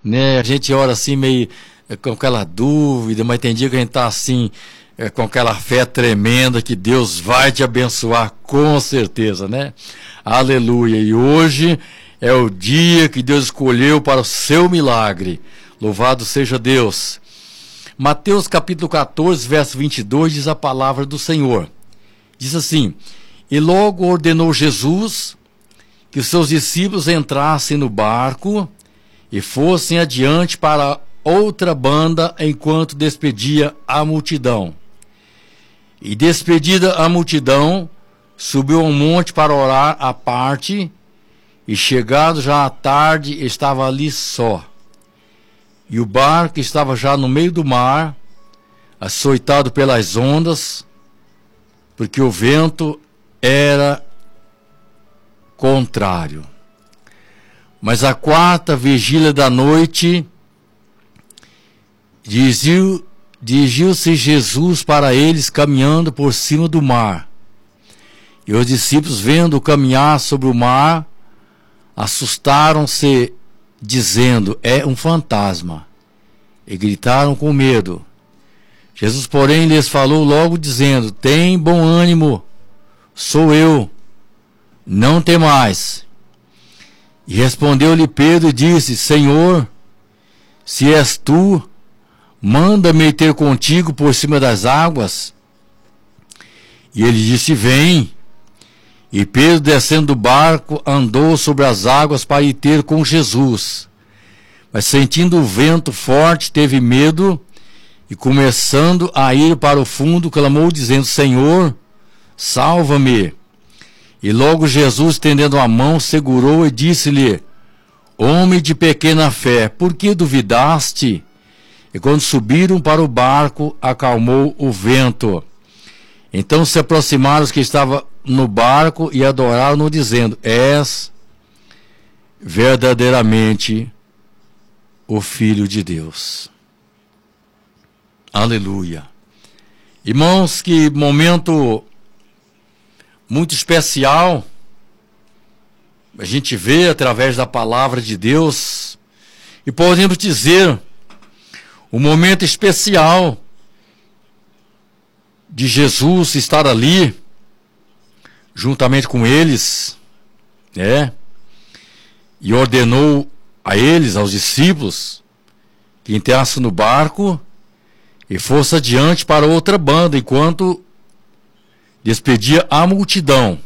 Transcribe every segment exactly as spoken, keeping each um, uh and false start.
né? A gente ora assim meio é, com aquela dúvida, mas tem dia que a gente está assim, é, com aquela fé tremenda que Deus vai te abençoar, com certeza, né? Aleluia! E hoje é o dia que Deus escolheu para o seu milagre. Louvado seja Deus. Mateus capítulo quatorze, verso vinte e dois, diz a palavra do Senhor. Diz assim: e logo ordenou Jesus que os seus discípulos entrassem no barco e fossem adiante para outra banda, enquanto despedia a multidão. E despedida a multidão, subiu ao monte para orar à parte, e chegado já à tarde, estava ali só. E o barco estava já no meio do mar, açoitado pelas ondas, porque o vento era contrário. Mas a quarta vigília da noite, dirigiu, dirigiu-se Jesus para eles caminhando por cima do mar. E os discípulos, vendo-o caminhar sobre o mar, assustaram-se, dizendo: é um fantasma, e gritaram com medo. Jesus, porém, lhes falou logo, dizendo: tem bom ânimo, sou eu, não temais. E respondeu-lhe Pedro e disse: Senhor, se és tu, manda-me ter contigo por cima das águas. E ele disse: vem. E Pedro, descendo do barco, andou sobre as águas para ir ter com Jesus. Mas sentindo o vento forte, teve medo, e começando a ir para o fundo, clamou, dizendo: Senhor, salva-me. E logo Jesus, estendendo a mão, segurou e disse-lhe: homem de pequena fé, por que duvidaste? E quando subiram para o barco, acalmou o vento. Então se aproximaram os que estavam no barco e adoraram-no, dizendo: és verdadeiramente o Filho de Deus. Aleluia. Irmãos, que momento muito especial a gente vê através da palavra de Deus, e podemos dizer um momento especial de Jesus estar ali juntamente com eles, né? E ordenou a eles, aos discípulos, que entrassem no barco e fosse adiante para outra banda, enquanto despedia a multidão.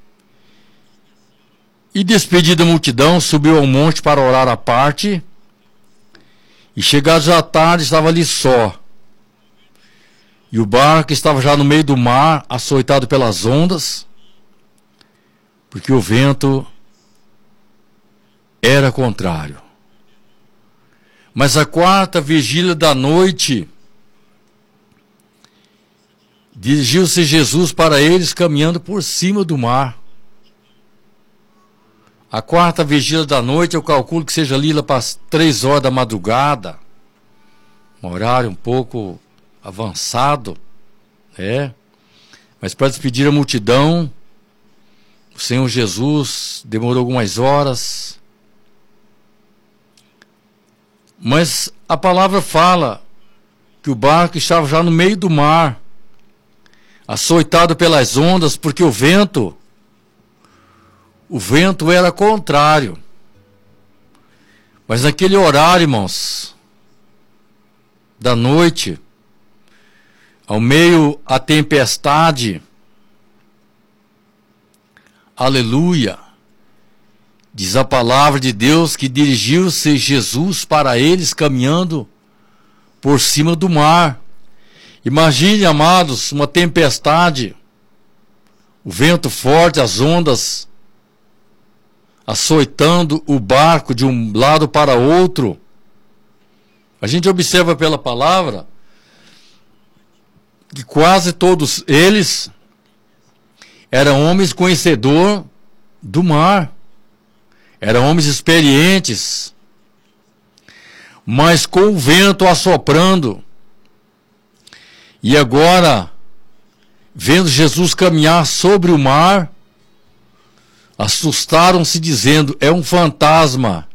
E despedida a multidão, subiu ao monte para orar à parte, e chegado já à tarde, estava ali só. E o barco estava já no meio do mar, açoitado pelas ondas, porque o vento era contrário. Mas a quarta vigília da noite, dirigiu-se Jesus para eles caminhando por cima do mar. A quarta vigília da noite, eu calculo que seja ali lá para as três horas da madrugada, um horário um pouco avançado, né? Mas para despedir a multidão, o Senhor Jesus demorou algumas horas. Mas a palavra fala que o barco estava já no meio do mar, açoitado pelas ondas, porque o vento, o vento era contrário. Mas naquele horário, irmãos, da noite, ao meio a tempestade, aleluia, diz a palavra de Deus que dirigiu-se Jesus para eles caminhando por cima do mar. Imagine, amados, uma tempestade, o vento forte, as ondas açoitando o barco de um lado para outro. A gente observa pela palavra que quase todos eles eram homens conhecedores do mar, eram homens experientes, mas com o vento assoprando. E agora, vendo Jesus caminhar sobre o mar, assustaram-se dizendo: é um fantasma.